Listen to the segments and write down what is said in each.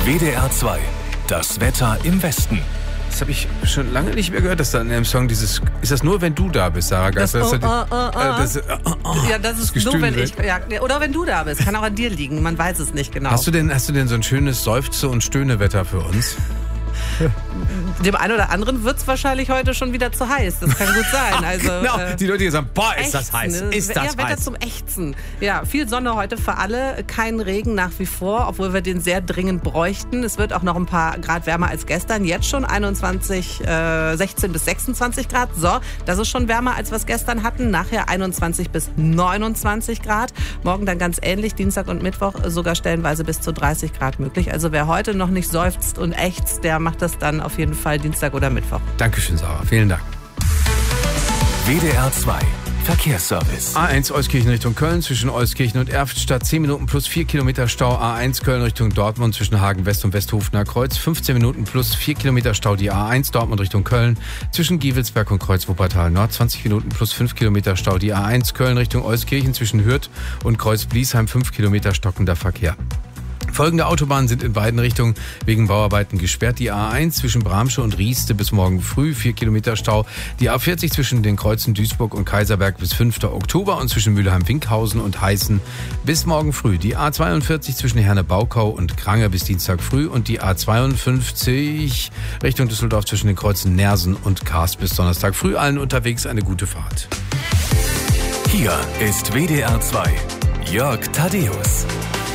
WDR 2. Das Wetter im Westen. Das habe ich schon lange nicht mehr gehört, dass da in einem Song dieses... Ist das nur, wenn du da bist, Sarah Geisler? Ja, das ist nur, wenn ich... Ja, oder wenn du da bist. Kann auch an dir liegen. Man weiß es nicht genau. Hast du denn so ein schönes Seufze- und Stöhnewetter für uns? Dem einen oder anderen wird es wahrscheinlich heute schon wieder zu heiß. Das kann gut sein. Also, genau, die Leute, die sagen, boah, ist das heiß. Ist das heiß. Wetter zum Ächzen. Ja, viel Sonne heute für alle, kein Regen nach wie vor, obwohl wir den sehr dringend bräuchten. Es wird auch noch ein paar Grad wärmer als gestern. Jetzt schon 16 bis 26 Grad. So, das ist schon wärmer, als wir es gestern hatten. Nachher 21 bis 29 Grad. Morgen dann ganz ähnlich, Dienstag und Mittwoch sogar stellenweise bis zu 30 Grad möglich. Also wer heute noch nicht seufzt und ächzt, der macht das dann auf jeden Fall Dienstag oder Mittwoch. Dankeschön, Sarah. Vielen Dank. WDR 2. Verkehrsservice. A1 Euskirchen Richtung Köln zwischen Euskirchen und Erftstadt 10 Minuten plus 4 Kilometer Stau. A1 Köln Richtung Dortmund zwischen Hagen West und Westhofener Kreuz 15 Minuten plus 4 Kilometer Stau. Die A1 Dortmund Richtung Köln zwischen Gievelsberg und Kreuz Wuppertal Nord 20 Minuten plus 5 Kilometer Stau. Die A1 Köln Richtung Euskirchen zwischen Hürth und Kreuz Bliesheim 5 Kilometer stockender Verkehr. Folgende Autobahnen sind in beiden Richtungen wegen Bauarbeiten gesperrt. Die A1 zwischen Bramsche und Rieste bis morgen früh 4 Kilometer Stau. Die A40 zwischen den Kreuzen Duisburg und Kaiserberg bis 5. Oktober und zwischen Mülheim-Winkhausen und Heißen bis morgen früh. Die A42 zwischen Herne-Baukau und Krange bis Dienstag früh und die A52 Richtung Düsseldorf zwischen den Kreuzen Nersen und Karst bis Donnerstag früh. Allen unterwegs eine gute Fahrt. Hier ist WDR 2. Jörg Thaddeus.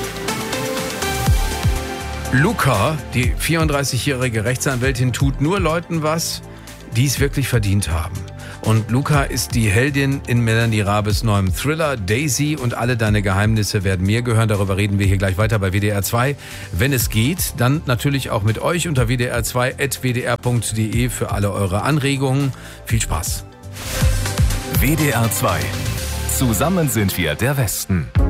Luca, die 34-jährige Rechtsanwältin, tut nur Leuten was, die es wirklich verdient haben. Und Luca ist die Heldin in Melanie Rabes neuem Thriller Daisy und alle deine Geheimnisse werden mir gehören. Darüber reden wir hier gleich weiter bei WDR 2. Wenn es geht, dann natürlich auch mit euch unter wdr2.wdr.de für alle eure Anregungen. Viel Spaß. WDR 2. Zusammen sind wir der Westen.